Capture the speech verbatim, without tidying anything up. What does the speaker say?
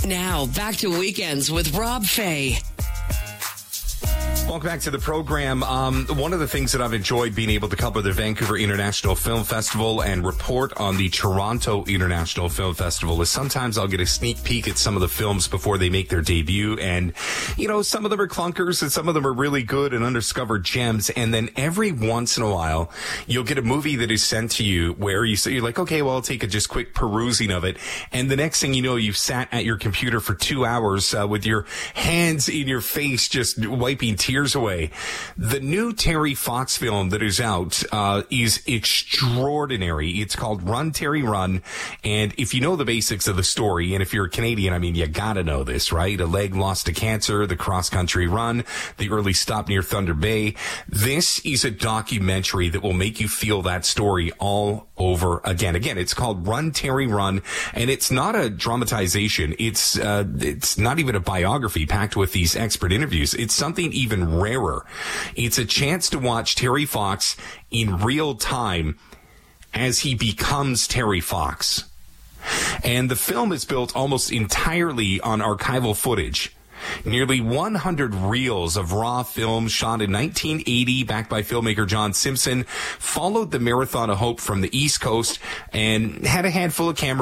Now, back to Weekends with Rob Fay. Welcome back to the program. Um, one of the things that I've enjoyed being able to cover the Vancouver International Film Festival and report on the Toronto International Film Festival is sometimes I'll get a sneak peek at some of the films before they make their debut. And, you know, some of them are clunkers and some of them are really good and undiscovered gems. And then every once in a while, you'll get a movie that is sent to you where you say, you're like, okay, well, I'll take a just quick perusing of it. And the next thing you know, you've sat at your computer for two hours uh, with your hands in your face, just wiping tears away. The new Terry Fox film that is out uh, is extraordinary. It's called Run, Terry, Run. And if you know the basics of the story, and if you're a Canadian, I mean, you gotta know this, right? A leg lost to cancer, the cross-country run, the early stop near Thunder Bay. This is a documentary that will make you feel that story all over again. Again, it's called Run, Terry, Run, and it's not a dramatization. It's uh, it's not even a biography packed with these expert interviews. It's something even rarer. It's a chance to watch Terry Fox in real time as he becomes Terry Fox. And the film is built almost entirely on archival footage. Nearly one hundred reels of raw film shot in nineteen eighty, backed by filmmaker John Simpson, followed the Marathon of Hope from the East Coast and had a handful of camera